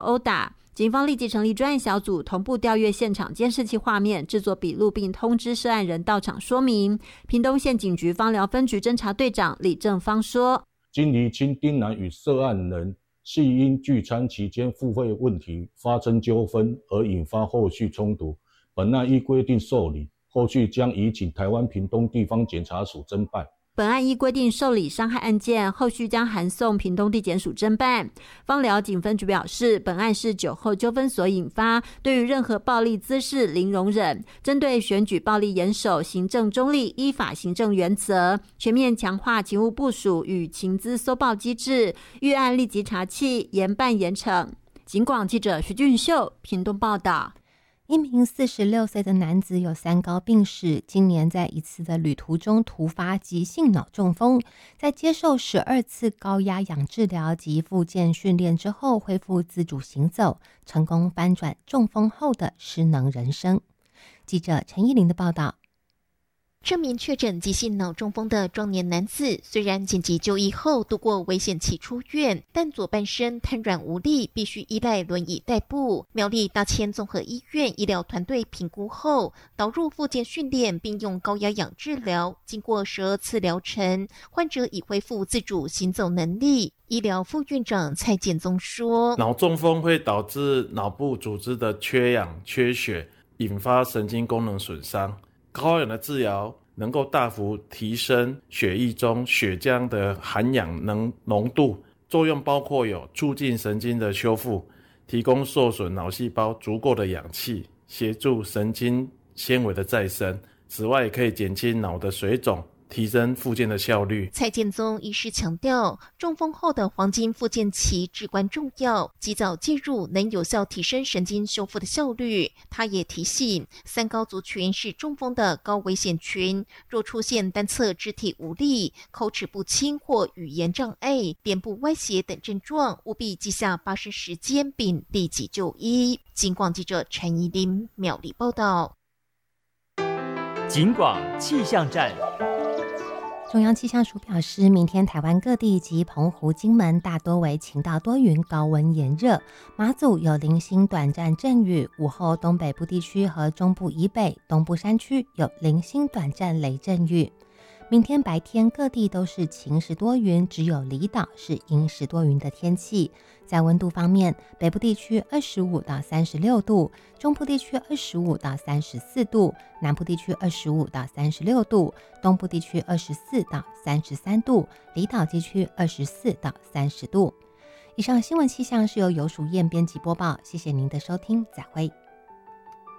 殴打。警方立即成立专案小组，同步调阅现场监视器画面，制作笔录，并通知涉案人到场说明。屏东县警局芳寮分局侦查队长李正芳说： 经厘清丁男与涉案人系因聚餐期间付费问题发生纠纷而引发后续冲突，本案依规定受理，后续将移请台湾屏东地方检察署侦办。 本案依规定受理伤害案件，后续将函送屏东地检署侦办。芳寮警分局表示，本案是酒后纠纷所引发，对于任何暴力滋事零容忍，针对选举暴力严守行政中立、依法行政原则，全面强化勤务部署与情资搜报机制，预案立即查缉，严办严惩。警广记者徐俊秀屏东报道。 一名46岁的男子有三高病史，今年在一次的旅途中突发急性脑中风，在接受12次高压氧治疗及复健训练之后，恢复自主行走，成功翻转中风后的失能人生。记者陈依琳的报道。 这名确诊急性脑中风的壮年男子，虽然紧急就医后度过危险期出院，但左半身瘫软无力，必须依赖轮椅代步。苗栗大千综合医院医疗团队评估后，导入复健训练，并用高压氧治疗。经过12次疗程，患者已恢复自主行走能力。医疗副院长蔡建宗说： 脑中风会导致脑部组织的缺氧、缺血，引发神经功能损伤。高氧的治疗能够大幅提升血液中血浆的含氧浓度，作用包括有促进神经的修复，提供受损脑细胞足够的氧气，协助神经纤维的再生。此外，也可以减轻脑的水肿，提升复健的效率。 蔡建宗医师强调，中风后的黄金复健期至关重要，及早介入能有效提升神经修复的效率。他也提醒，三高族群是中风的高危险群，若出现单侧肢体无力、口齿不清或语言障碍、脸部歪斜等症状，务必记下发生时间并立即就医。警广记者陈怡琳苗栗报道。 警广气象站。 中央气象署表示，明天台湾各地及澎湖、金门大多为晴到多云，高温炎热。马祖有零星短暂阵雨，午后东北部地区和中部以北、东部山区有零星短暂雷阵雨。明天白天各地都是晴时多云，只有离岛是阴时多云的天气。在温度方面，北部地区25到36度，中部地区25到34度，南部地区25到36度，东部地区24到33度，离岛地区24到30度。以上新闻气象是由游淑燕编辑播报，谢谢您的收听，再会。